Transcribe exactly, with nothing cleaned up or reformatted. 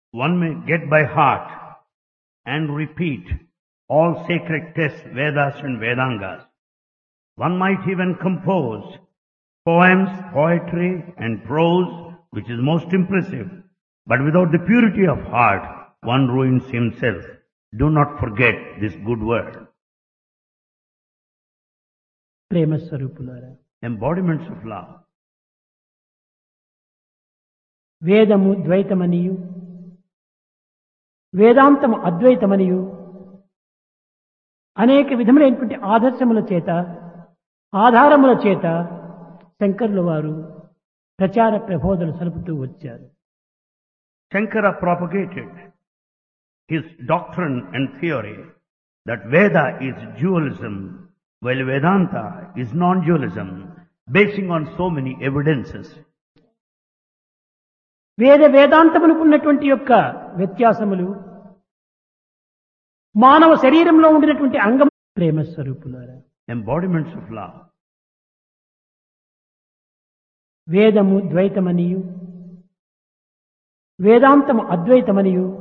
One may get by heart and repeat all sacred texts, Vedas and Vedangas. One might even compose poems, poetry and prose, which is most impressive. But without the purity of heart, one ruins himself. Do not forget this good word. ప్రేమ స్వరూపులారా, Embodiments of love. వేదము ద్వైతమనియు వేదాంతము అద్వైతమనియు అనేక విధములైనటువంటి ఆదర్శముల చేత ఆధారముల చేత శంకరుల వారు ప్రచార ప్రబోధనలు సలుపుతూ వచ్చారు. Shankara propagated his doctrine and theory that Veda is dualism, while Vedanta is non-dualism, basing on so many evidences. వేద వేదాంతములకు ఉన్నటువంటి యొక్క వ్యత్యాసములు మానవ శరీరంలో ఉండినటువంటి అంగం. ప్రేమ స్వరూపులారా, Embodiments of love. వేదము ద్వైతమనియు వేదాంతము అద్వైతమనియు